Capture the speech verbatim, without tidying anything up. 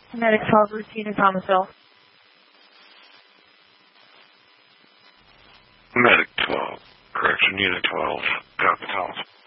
Medic twelve, routine in Thomasville. Medic twelve, correction, unit twelve, copy Thomas.